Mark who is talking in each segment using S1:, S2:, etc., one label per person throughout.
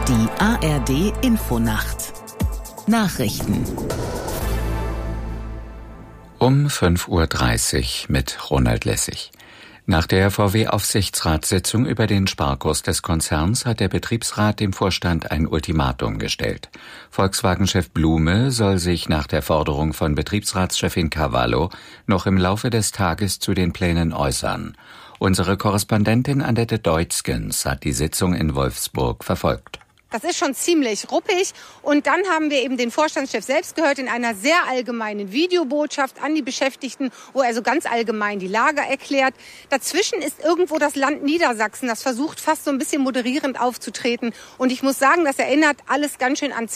S1: Die ARD-Infonacht. Nachrichten.
S2: Um 5:30 Uhr mit Ronald Lessig. Nach der VW-Aufsichtsratssitzung über den Sparkurs des Konzerns hat der Betriebsrat dem Vorstand ein Ultimatum gestellt. Volkswagen-Chef Blume soll sich nach der Forderung von Betriebsratschefin Cavallo noch im Laufe des Tages zu den Plänen äußern. Unsere Korrespondentin Annette Deutzgens hat die Sitzung in Wolfsburg verfolgt.
S3: Das ist schon ziemlich ruppig. Und dann haben wir eben den Vorstandschef selbst gehört in einer sehr allgemeinen Videobotschaft an die Beschäftigten, wo er so ganz allgemein die Lage erklärt. Dazwischen ist irgendwo das Land Niedersachsen, das versucht fast so ein bisschen moderierend aufzutreten. Und ich muss sagen, das erinnert alles ganz schön an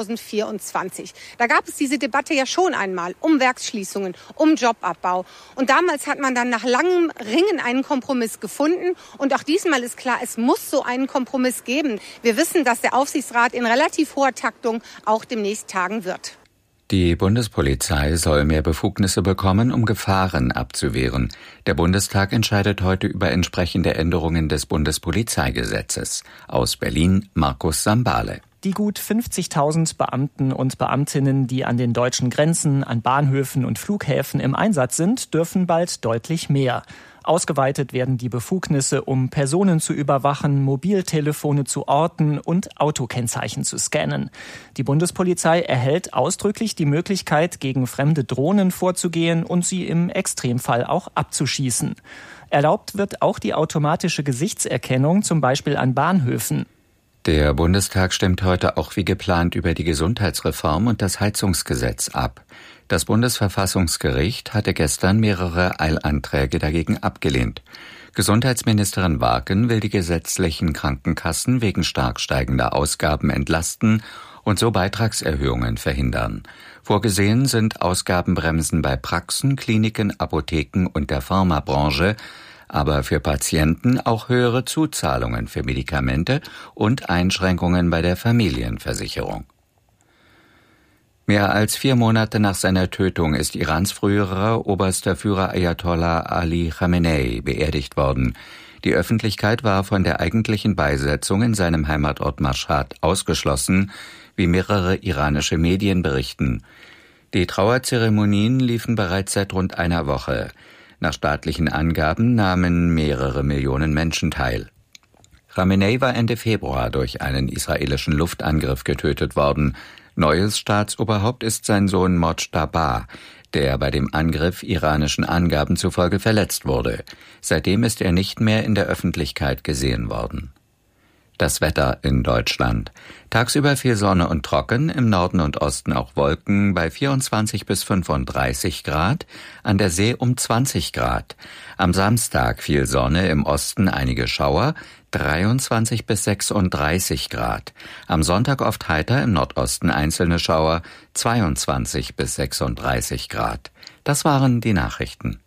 S3: 2024. Da gab es diese Debatte ja schon einmal um Werksschließungen, um Jobabbau. Und damals hat man dann nach langem Ringen einen Kompromiss gefunden. Und auch diesmal ist klar, es muss so einen Kompromiss geben. Wir wissen, dass der Aufsichtsrat in relativ hoher Taktung auch demnächst tagen wird.
S2: Die Bundespolizei soll mehr Befugnisse bekommen, um Gefahren abzuwehren. Der Bundestag entscheidet heute über entsprechende Änderungen des Bundespolizeigesetzes. Aus Berlin Markus Sambale.
S4: Die gut 50.000 Beamten und Beamtinnen, die an den deutschen Grenzen, an Bahnhöfen und Flughäfen im Einsatz sind, dürfen bald deutlich mehr. Ausgeweitet werden die Befugnisse, um Personen zu überwachen, Mobiltelefone zu orten und Autokennzeichen zu scannen. Die Bundespolizei erhält ausdrücklich die Möglichkeit, gegen fremde Drohnen vorzugehen und sie im Extremfall auch abzuschießen. Erlaubt wird auch die automatische Gesichtserkennung, zum Beispiel an Bahnhöfen.
S2: Der Bundestag stimmt heute auch wie geplant über die Gesundheitsreform und das Heizungsgesetz ab. Das Bundesverfassungsgericht hatte gestern mehrere Eilanträge dagegen abgelehnt. Gesundheitsministerin Waken will die gesetzlichen Krankenkassen wegen stark steigender Ausgaben entlasten und so Beitragserhöhungen verhindern. Vorgesehen sind Ausgabenbremsen bei Praxen, Kliniken, Apotheken und der Pharmabranche, aber für Patienten auch höhere Zuzahlungen für Medikamente und Einschränkungen bei der Familienversicherung. Mehr als 4 Monate nach seiner Tötung ist Irans früherer oberster Führer Ayatollah Ali Khamenei beerdigt worden. Die Öffentlichkeit war von der eigentlichen Beisetzung in seinem Heimatort Mashhad ausgeschlossen, wie mehrere iranische Medien berichten. Die Trauerzeremonien liefen bereits seit rund einer Woche. Nach staatlichen Angaben nahmen mehrere Millionen Menschen teil. Khamenei war Ende Februar durch einen israelischen Luftangriff getötet worden. Neues Staatsoberhaupt ist sein Sohn Mojtaba, der bei dem Angriff iranischen Angaben zufolge verletzt wurde. Seitdem ist er nicht mehr in der Öffentlichkeit gesehen worden. Das Wetter in Deutschland. Tagsüber viel Sonne und trocken, im Norden und Osten auch Wolken bei 24 bis 35 Grad, an der See um 20 Grad. Am Samstag viel Sonne, im Osten einige Schauer, 23 bis 36 Grad. Am Sonntag oft heiter, im Nordosten einzelne Schauer, 22 bis 36 Grad. Das waren die Nachrichten.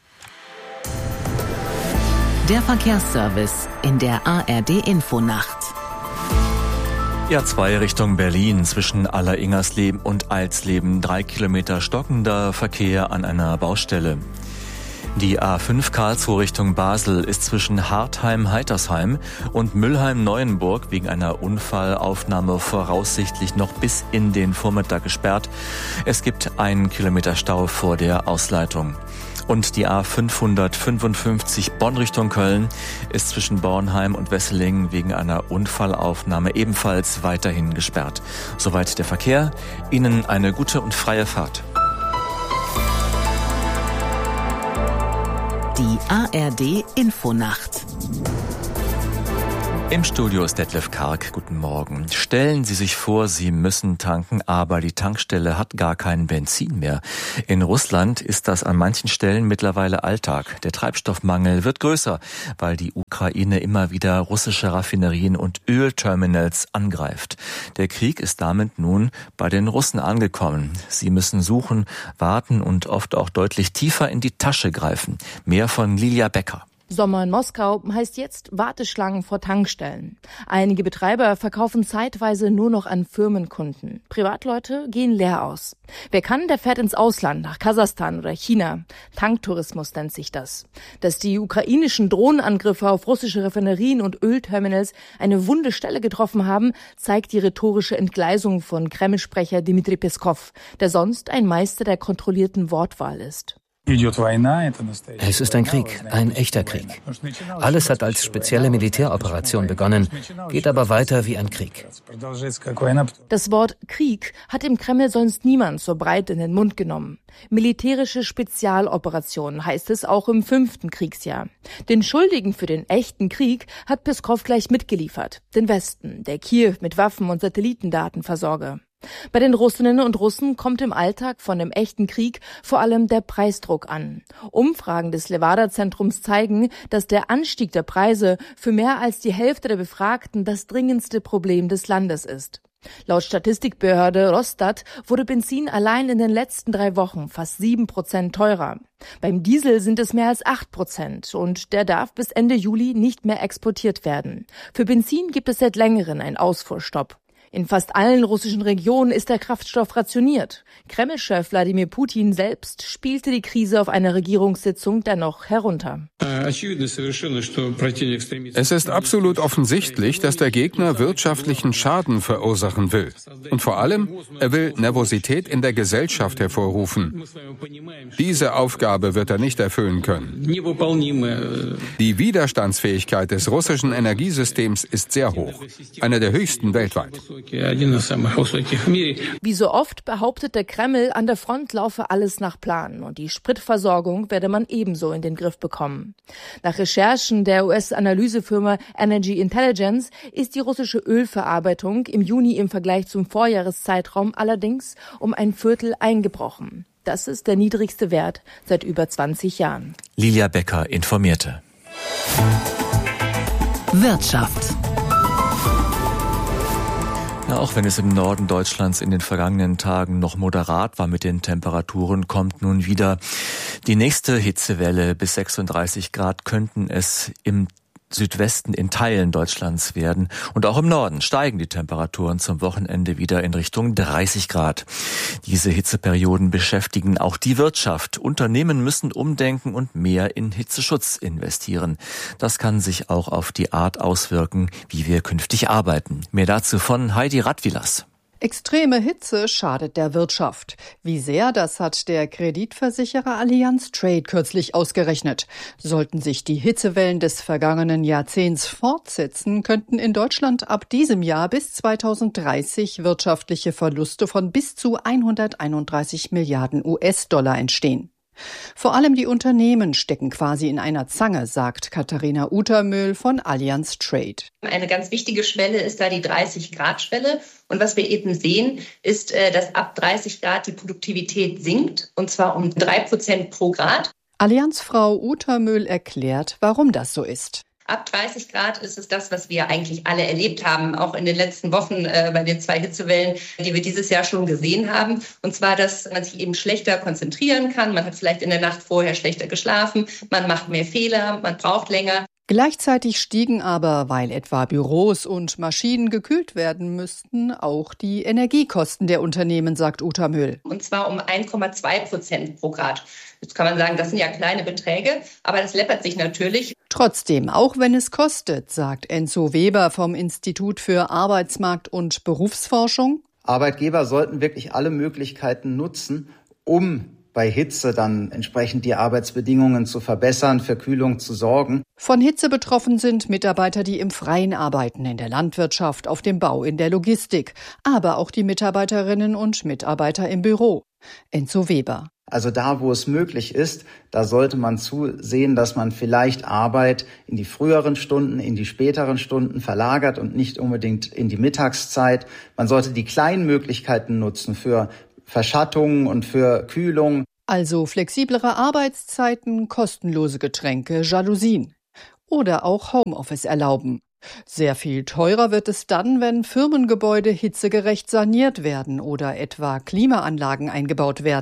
S1: Der Verkehrsservice in der ARD-Infonacht.
S5: Ja, 2 Richtung Berlin zwischen Alleringersleben und Alsleben. 3 Kilometer stockender Verkehr an einer Baustelle. Die A5 Karlsruhe Richtung Basel ist zwischen Hartheim-Heitersheim und Mülheim-Neuenburg wegen einer Unfallaufnahme voraussichtlich noch bis in den Vormittag gesperrt. Es gibt 1 Kilometer Stau vor der Ausleitung. Und die A555 Bonn Richtung Köln ist zwischen Bornheim und Wesseling wegen einer Unfallaufnahme ebenfalls weiterhin gesperrt. Soweit der Verkehr. Ihnen eine gute und freie Fahrt.
S1: Die ARD-Infonacht.
S5: Im Studio ist Detlef Karg. Guten Morgen. Stellen Sie sich vor, Sie müssen tanken, aber die Tankstelle hat gar kein Benzin mehr. In Russland ist das an manchen Stellen mittlerweile Alltag. Der Treibstoffmangel wird größer, weil die Ukraine immer wieder russische Raffinerien und Ölterminals angreift. Der Krieg ist damit nun bei den Russen angekommen. Sie müssen suchen, warten und oft auch deutlich tiefer in die Tasche greifen. Mehr von Lilia Becker.
S6: Sommer in Moskau heißt jetzt Warteschlangen vor Tankstellen. Einige Betreiber verkaufen zeitweise nur noch an Firmenkunden. Privatleute gehen leer aus. Wer kann, der fährt ins Ausland, nach Kasachstan oder China. Tanktourismus nennt sich das. Dass die ukrainischen Drohnenangriffe auf russische Raffinerien und Ölterminals eine wunde Stelle getroffen haben, zeigt die rhetorische Entgleisung von Kreml-Sprecher Dmitri Peskov, der sonst ein Meister der kontrollierten Wortwahl ist.
S7: Es ist ein Krieg, ein echter Krieg. Alles hat als spezielle Militäroperation begonnen, geht aber weiter wie ein Krieg.
S6: Das Wort Krieg hat im Kreml sonst niemand so breit in den Mund genommen. Militärische Spezialoperation heißt es auch im 5. Kriegsjahr. Den Schuldigen für den echten Krieg hat Peskov gleich mitgeliefert. Den Westen, der Kiew mit Waffen und Satellitendaten versorge. Bei den Russinnen und Russen kommt im Alltag von dem echten Krieg vor allem der Preisdruck an. Umfragen des Levada-Zentrums zeigen, dass der Anstieg der Preise für mehr als die Hälfte der Befragten das dringendste Problem des Landes ist. Laut Statistikbehörde Rosstat wurde Benzin allein in den letzten 3 Wochen fast 7% teurer. Beim Diesel sind es mehr als 8% und der darf bis Ende Juli nicht mehr exportiert werden. Für Benzin gibt es seit längerem einen Ausfuhrstopp. In fast allen russischen Regionen ist der Kraftstoff rationiert. Kreml-Chef Wladimir Putin selbst spielte die Krise auf einer Regierungssitzung dennoch herunter.
S8: Es ist absolut offensichtlich, dass der Gegner wirtschaftlichen Schaden verursachen will. Und vor allem, er will Nervosität in der Gesellschaft hervorrufen. Diese Aufgabe wird er nicht erfüllen können. Die Widerstandsfähigkeit des russischen Energiesystems ist sehr hoch, eine der höchsten weltweit.
S6: Wie so oft behauptet der Kreml, an der Front laufe alles nach Plan und die Spritversorgung werde man ebenso in den Griff bekommen. Nach Recherchen der US-Analysefirma Energy Intelligence ist die russische Ölverarbeitung im Juni im Vergleich zum Vorjahreszeitraum allerdings um 1/4 eingebrochen. Das ist der niedrigste Wert seit über 20 Jahren.
S5: Lilia Becker informierte.
S1: Wirtschaft.
S5: Ja, auch wenn es im Norden Deutschlands in den vergangenen Tagen noch moderat war mit den Temperaturen, kommt nun wieder die nächste Hitzewelle. Bis 36 Grad könnten es im Südwesten in Teilen Deutschlands werden. Und auch im Norden steigen die Temperaturen zum Wochenende wieder in Richtung 30 Grad. Diese Hitzeperioden beschäftigen auch die Wirtschaft. Unternehmen müssen umdenken und mehr in Hitzeschutz investieren. Das kann sich auch auf die Art auswirken, wie wir künftig arbeiten. Mehr dazu von Heidi Radwilas.
S9: Extreme Hitze schadet der Wirtschaft. Wie sehr, das hat der Kreditversicherer Allianz Trade kürzlich ausgerechnet. Sollten sich die Hitzewellen des vergangenen Jahrzehnts fortsetzen, könnten in Deutschland ab diesem Jahr bis 2030 wirtschaftliche Verluste von bis zu 131 Milliarden US-Dollar entstehen. Vor allem die Unternehmen stecken quasi in einer Zange, sagt Katharina Utermühl von Allianz Trade.
S10: Eine ganz wichtige Schwelle ist da die 30-Grad-Schwelle. Und was wir eben sehen, ist, dass ab 30 Grad die Produktivität sinkt, und zwar um 3% pro Grad.
S9: Allianzfrau Utermühl erklärt, warum das so ist.
S10: Ab 30 Grad ist es das, was wir eigentlich alle erlebt haben, auch in den letzten Wochen bei den 2 Hitzewellen, die wir dieses Jahr schon gesehen haben. Und zwar, dass man sich eben schlechter konzentrieren kann. Man hat vielleicht in der Nacht vorher schlechter geschlafen, man macht mehr Fehler, man braucht länger.
S9: Gleichzeitig stiegen aber, weil etwa Büros und Maschinen gekühlt werden müssten, auch die Energiekosten der Unternehmen, sagt Utermühl.
S10: Und zwar um 1,2% pro Grad. Jetzt kann man sagen, das sind ja kleine Beträge, aber das läppert sich natürlich.
S9: Trotzdem, auch wenn es kostet, sagt Enzo Weber vom Institut für Arbeitsmarkt- und Berufsforschung.
S11: Arbeitgeber sollten wirklich alle Möglichkeiten nutzen, um bei Hitze dann entsprechend die Arbeitsbedingungen zu verbessern, für Kühlung zu sorgen.
S9: Von Hitze betroffen sind Mitarbeiter, die im Freien arbeiten, in der Landwirtschaft, auf dem Bau, in der Logistik, aber auch die Mitarbeiterinnen und Mitarbeiter im Büro. Enzo Weber.
S11: Also da, wo es möglich ist, da sollte man zusehen, dass man vielleicht Arbeit in die früheren Stunden, in die späteren Stunden verlagert und nicht unbedingt in die Mittagszeit. Man sollte die kleinen Möglichkeiten nutzen für Verschattung und für Kühlung.
S9: Also flexiblere Arbeitszeiten, kostenlose Getränke, Jalousien. Oder auch Homeoffice erlauben. Sehr viel teurer wird es dann, wenn Firmengebäude hitzegerecht saniert werden oder etwa Klimaanlagen eingebaut werden.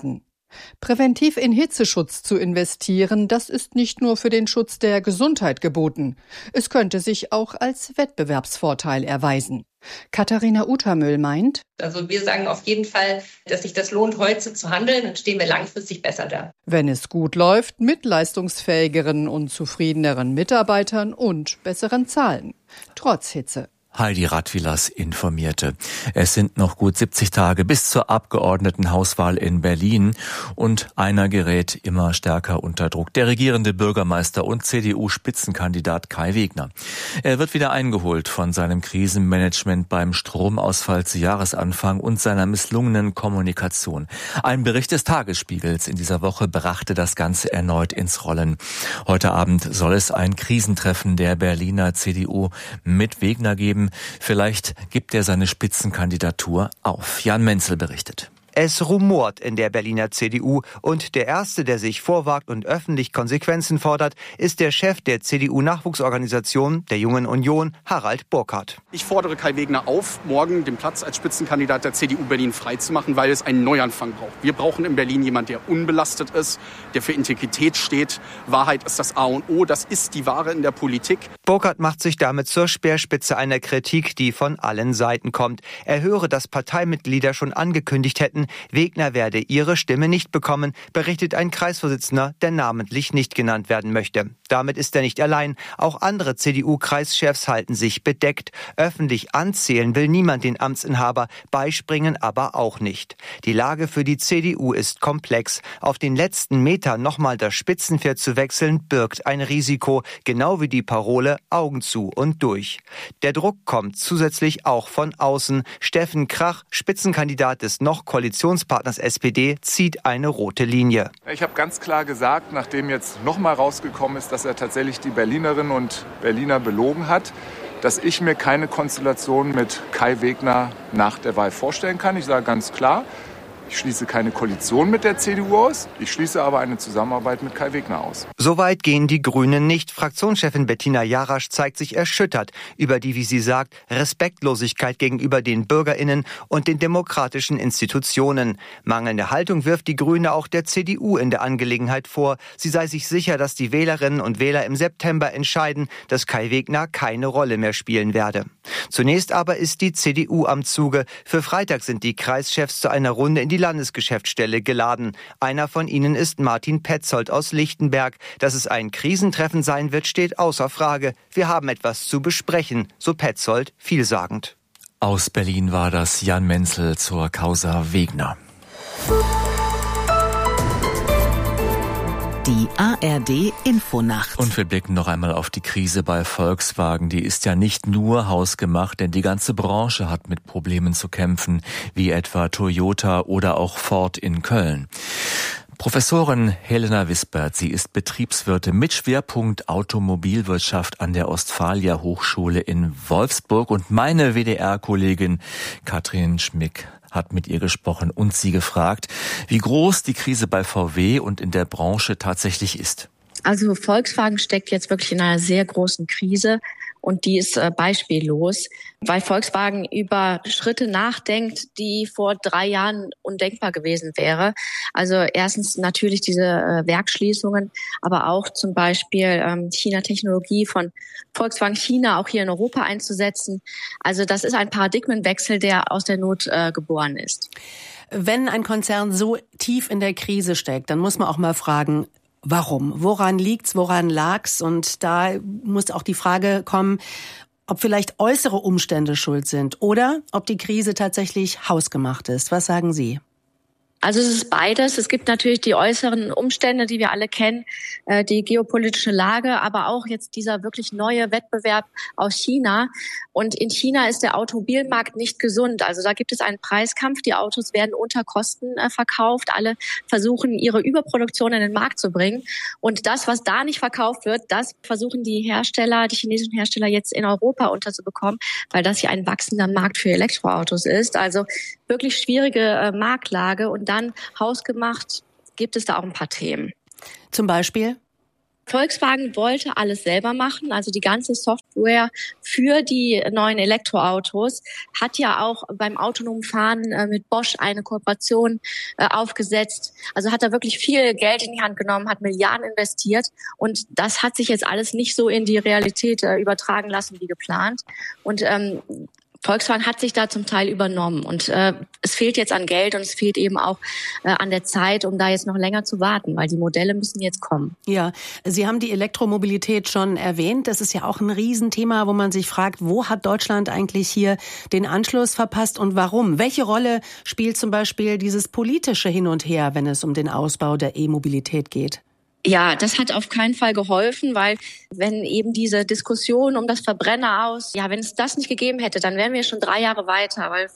S9: Präventiv in Hitzeschutz zu investieren, das ist nicht nur für den Schutz der Gesundheit geboten. Es könnte sich auch als Wettbewerbsvorteil erweisen. Katharina Utermüll meint:
S10: Also wir sagen auf jeden Fall, dass sich das lohnt, heute zu handeln, dann stehen wir langfristig besser da.
S9: Wenn es gut läuft, mit leistungsfähigeren und zufriedeneren Mitarbeitern und besseren Zahlen. Trotz Hitze.
S5: Heidi Radwilas informierte. Es sind noch gut 70 Tage bis zur Abgeordnetenhauswahl in Berlin und einer gerät immer stärker unter Druck. Der regierende Bürgermeister und CDU-Spitzenkandidat Kai Wegner. Er wird wieder eingeholt von seinem Krisenmanagement beim Stromausfall zu Jahresanfang und seiner misslungenen Kommunikation. Ein Bericht des Tagesspiegels in dieser Woche brachte das Ganze erneut ins Rollen. Heute Abend soll es ein Krisentreffen der Berliner CDU mit Wegner geben. Vielleicht gibt er seine Spitzenkandidatur auf. Jan Menzel berichtet.
S12: Es rumort in der Berliner CDU und der Erste, der sich vorwagt und öffentlich Konsequenzen fordert, ist der Chef der CDU-Nachwuchsorganisation, der Jungen Union, Harald Burkhardt.
S13: Ich fordere Kai Wegner auf, morgen den Platz als Spitzenkandidat der CDU Berlin freizumachen, weil es einen Neuanfang braucht. Wir brauchen in Berlin jemanden, der unbelastet ist, der für Integrität steht. Wahrheit ist das A und O, das ist die Wahre in der Politik.
S12: Burkhardt macht sich damit zur Speerspitze einer Kritik, die von allen Seiten kommt. Er höre, dass Parteimitglieder schon angekündigt hätten, Wegner werde ihre Stimme nicht bekommen, berichtet ein Kreisvorsitzender, der namentlich nicht genannt werden möchte. Damit ist er nicht allein. Auch andere CDU-Kreischefs halten sich bedeckt. Öffentlich anzählen will niemand den Amtsinhaber, beispringen aber auch nicht. Die Lage für die CDU ist komplex. Auf den letzten Metern nochmal das Spitzenpferd zu wechseln, birgt ein Risiko, genau wie die Parole Augen zu und durch. Der Druck kommt zusätzlich auch von außen. Steffen Krach, Spitzenkandidat des noch Koalitionspartners SPD, zieht eine rote Linie.
S14: Ich habe ganz klar gesagt, nachdem jetzt nochmal rausgekommen ist, dass er tatsächlich die Berlinerinnen und Berliner belogen hat, dass ich mir keine Konstellation mit Kai Wegner nach der Wahl vorstellen kann. Ich sage ganz klar, ich schließe keine Koalition mit der CDU aus, ich schließe aber eine Zusammenarbeit mit Kai Wegner aus.
S12: Soweit gehen die Grünen nicht. Fraktionschefin Bettina Jarasch zeigt sich erschüttert über die, wie sie sagt, Respektlosigkeit gegenüber den BürgerInnen und den demokratischen Institutionen. Mangelnde Haltung wirft die Grüne auch der CDU in der Angelegenheit vor. Sie sei sich sicher, dass die Wählerinnen und Wähler im September entscheiden, dass Kai Wegner keine Rolle mehr spielen werde. Zunächst aber ist die CDU am Zuge. Für Freitag sind die Kreischefs zu einer Runde in die Landesgeschäftsstelle geladen. Einer von ihnen ist Martin Petzold aus Lichtenberg. Dass es ein Krisentreffen sein wird, steht außer Frage. Wir haben etwas zu besprechen, so Petzold vielsagend.
S5: Aus Berlin war das Jan Menzel zur Causa Wegner.
S1: Die ARD Infonacht.
S5: Und wir blicken noch einmal auf die Krise bei Volkswagen. Die ist ja nicht nur hausgemacht, denn die ganze Branche hat mit Problemen zu kämpfen, wie etwa Toyota oder auch Ford in Köln. Professorin Helena Wispert, sie ist Betriebswirtin mit Schwerpunkt Automobilwirtschaft an der Ostfalia Hochschule in Wolfsburg und meine WDR-Kollegin Katrin Schmick hat mit ihr gesprochen und sie gefragt, wie groß die Krise bei VW und in der Branche tatsächlich ist.
S15: Also Volkswagen steckt jetzt wirklich in einer sehr großen Krise und die ist beispiellos, weil Volkswagen über Schritte nachdenkt, die vor 3 Jahren undenkbar gewesen wäre. Also erstens natürlich diese Werksschließungen, aber auch zum Beispiel China-Technologie von Volkswagen China auch hier in Europa einzusetzen. Also das ist ein Paradigmenwechsel, der aus der Not geboren ist.
S16: Wenn ein Konzern so tief in der Krise steckt, dann muss man auch mal fragen, warum? Woran liegt's? Woran lag's? Und da muss auch die Frage kommen, ob vielleicht äußere Umstände schuld sind oder ob die Krise tatsächlich hausgemacht ist. Was sagen Sie?
S15: Also es ist beides. Es gibt natürlich die äußeren Umstände, die wir alle kennen, die geopolitische Lage, aber auch jetzt dieser wirklich neue Wettbewerb aus China. Und in China ist der Automobilmarkt nicht gesund. Also da gibt es einen Preiskampf. Die Autos werden unter Kosten verkauft. Alle versuchen, ihre Überproduktion in den Markt zu bringen. Und das, was da nicht verkauft wird, das versuchen die Hersteller, die chinesischen Hersteller jetzt in Europa unterzubekommen, weil das hier ein wachsender Markt für Elektroautos ist. Also wirklich schwierige Marktlage. Und dann hausgemacht gibt es da auch ein paar Themen.
S16: Zum Beispiel?
S15: Volkswagen wollte alles selber machen, also die ganze Software für die neuen Elektroautos, hat ja auch beim autonomen Fahren mit Bosch eine Kooperation aufgesetzt. Also hat er wirklich viel Geld in die Hand genommen, hat Milliarden investiert und das hat sich jetzt alles nicht so in die Realität übertragen lassen wie geplant. Und Volkswagen hat sich da zum Teil übernommen und es fehlt jetzt an Geld und es fehlt eben auch an der Zeit, um da jetzt noch länger zu warten, weil die Modelle müssen jetzt kommen.
S16: Ja, Sie haben die Elektromobilität schon erwähnt. Das ist ja auch ein Riesenthema, wo man sich fragt, wo hat Deutschland eigentlich hier den Anschluss verpasst und warum? Welche Rolle spielt zum Beispiel dieses politische Hin und Her, wenn es um den Ausbau der E-Mobilität geht?
S15: Ja, das hat auf keinen Fall geholfen, weil wenn eben diese Diskussion um das Verbrenner aus, ja, wenn es das nicht gegeben hätte, dann wären wir schon 3 Jahre weiter, weil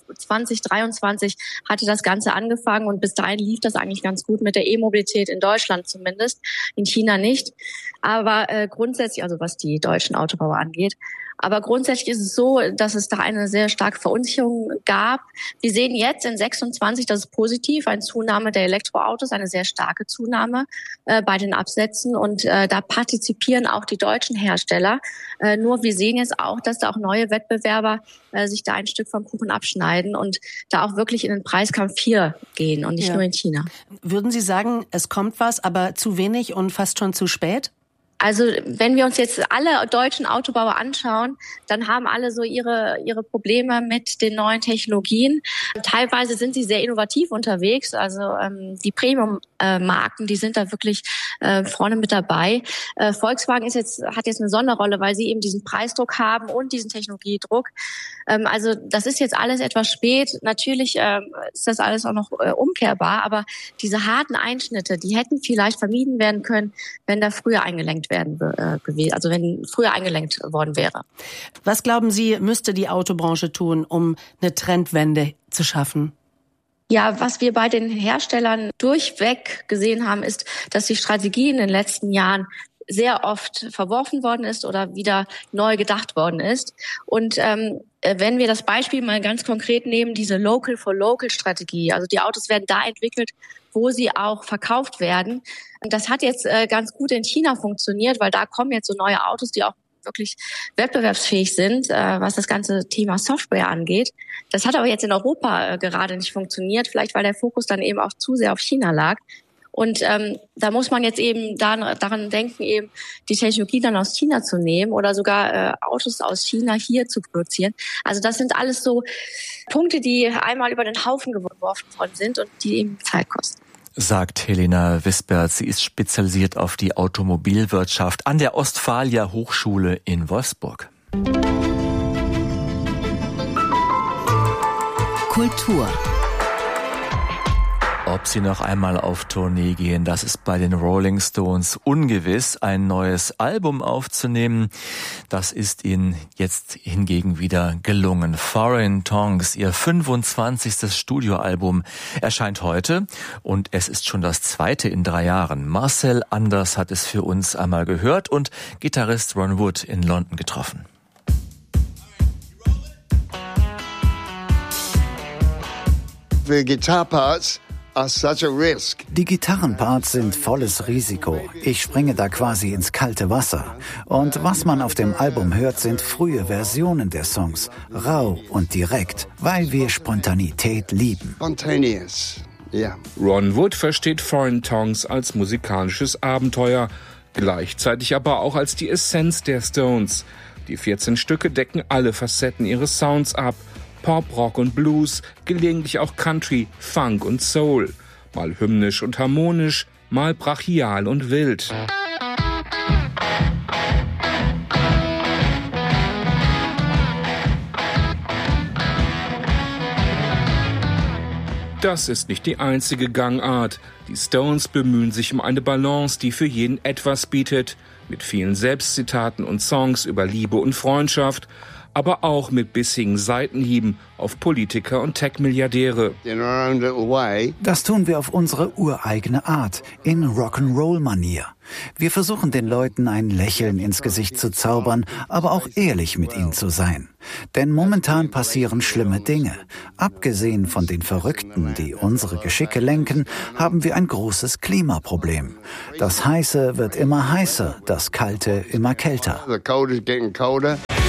S15: 2023 hatte das Ganze angefangen und bis dahin lief das eigentlich ganz gut mit der E-Mobilität in Deutschland zumindest, in China nicht. Aber grundsätzlich, also was die deutschen Autobauer angeht, aber grundsätzlich ist es so, dass es da eine sehr starke Verunsicherung gab. Wir sehen jetzt in 26, das ist positiv, eine Zunahme der Elektroautos, eine sehr starke Zunahme bei den Absätzen. Und da partizipieren auch die deutschen Hersteller. Nur wir sehen jetzt auch, dass da auch neue Wettbewerber sich da ein Stück vom Kuchen abschneiden und da auch wirklich in den Preiskampf hier gehen und nicht nur in China.
S16: Würden Sie sagen, es kommt was, aber zu wenig und fast schon zu spät?
S15: Also wenn wir uns jetzt alle deutschen Autobauer anschauen, dann haben alle so ihre Probleme mit den neuen Technologien. Teilweise sind sie sehr innovativ unterwegs. Also die Premium-Marken, die sind da wirklich vorne mit dabei. Volkswagen hat jetzt eine Sonderrolle, weil sie eben diesen Preisdruck haben und diesen Technologiedruck. Also das ist jetzt alles etwas spät. Natürlich ist das alles auch noch umkehrbar, aber diese harten Einschnitte, die hätten vielleicht vermieden werden können, wenn da früher eingelenkt wenn früher eingelenkt worden wäre.
S16: Was glauben Sie, müsste die Autobranche tun, um eine Trendwende zu schaffen?
S15: Ja, was wir bei den Herstellern durchweg gesehen haben, ist, dass die Strategie in den letzten Jahren sehr oft verworfen worden ist oder wieder neu gedacht worden ist. Und wenn wir das Beispiel mal ganz konkret nehmen, diese Local-for-Local-Strategie, also die Autos werden da entwickelt, wo sie auch verkauft werden. Und das hat jetzt ganz gut in China funktioniert, weil da kommen jetzt so neue Autos, die auch wirklich wettbewerbsfähig sind, was das ganze Thema Software angeht. Das hat aber jetzt in Europa gerade nicht funktioniert, vielleicht weil der Fokus dann eben auch zu sehr auf China lag. Und da muss man jetzt eben daran denken, eben die Technologie dann aus China zu nehmen oder sogar Autos aus China hier zu produzieren. Also das sind alles so Punkte, die einmal über den Haufen geworfen worden sind und die eben Zeit kosten.
S5: Sagt Helena Wisbert. Sie ist spezialisiert auf die Automobilwirtschaft an der Ostfalia Hochschule in Wolfsburg.
S1: Kultur.
S5: Ob sie noch einmal auf Tournee gehen, das ist bei den Rolling Stones ungewiss. Ein neues Album aufzunehmen, das ist ihnen jetzt hingegen wieder gelungen. Foreign Tongues, ihr 25. Studioalbum, erscheint heute und es ist schon das 2. in 3 Jahren. Marcel Anders hat es für uns einmal gehört und Gitarrist Ron Wood in London getroffen.
S17: The guitar parts are such a risk.
S18: Die Gitarrenparts sind volles Risiko. Ich springe da quasi ins kalte Wasser. Und was man auf dem Album hört, sind frühe Versionen der Songs. Rau und direkt, weil wir Spontanität lieben.
S17: Spontaneous, yeah.
S8: Ron Wood versteht Foreign Tongues als musikalisches Abenteuer, gleichzeitig aber auch als die Essenz der Stones. Die 14 Stücke decken alle Facetten ihres Sounds ab. Pop, Rock und Blues, gelegentlich auch Country, Funk und Soul. Mal hymnisch und harmonisch, mal brachial und wild. Das ist nicht die einzige Gangart. Die Stones bemühen sich um eine Balance, die für jeden etwas bietet. Mit vielen Selbstzitaten und Songs über Liebe und Freundschaft,
S19: aber auch mit bissigen Seitenhieben auf Politiker und Tech-Milliardäre.
S18: Das tun wir auf unsere ureigene Art, in Rock'n'Roll-Manier. Wir versuchen den Leuten ein Lächeln ins Gesicht zu zaubern, aber auch ehrlich mit ihnen zu sein. Denn momentan passieren schlimme Dinge. Abgesehen von den Verrückten, die unsere Geschicke lenken, haben wir ein großes Klimaproblem. Das Heiße wird immer heißer, das Kalte immer kälter.